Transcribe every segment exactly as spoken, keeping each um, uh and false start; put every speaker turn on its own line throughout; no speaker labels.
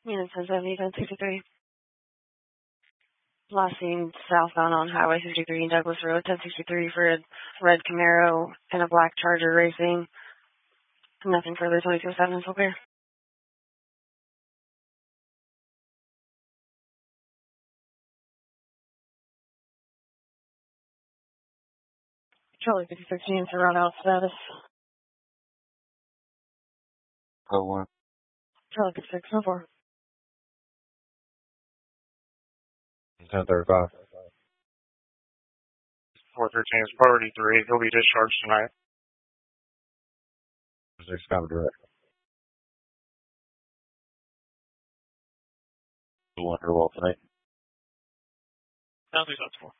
Unit ten seventy, ten sixty-three. Last seen southbound on Highway fifty-three in Douglas Road, ten sixty-three for a red Camaro and a black Charger racing. Nothing further, twenty-two oh seven is okay. Charlie fifty-six units are run out status.
Oh, one.
Charlie fifty-six, no four.
ten thirty-five.
four thirteen is priority three. He'll be discharged tonight.
six five direct. Wonderwall tonight.
Sounds acceptable.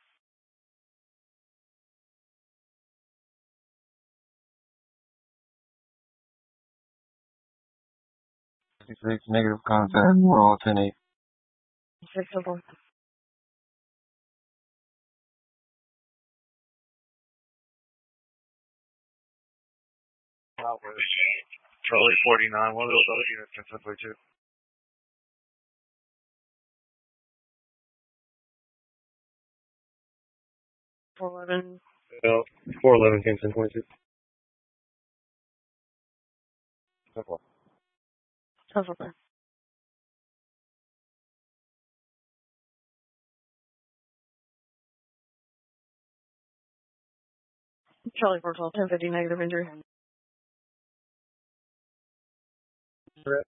fifty-six, negative contact. We're all ten eight.
six oh four.
Charlie forty-nine, one of those other units can simply too.
four eleven.
No, four eleven, Kingston twenty-two.
Simple.
Sounds okay. Charlie four twelve, ten fifty, negative injury.
Correct.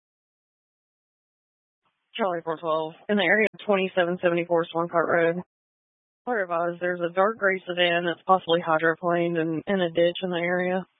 Charlie four twelve, in the area of twenty-seven seventy-four Swan Cart Road. What advised, there's a dark gray sedan that's possibly hydroplaned and in a ditch in the area.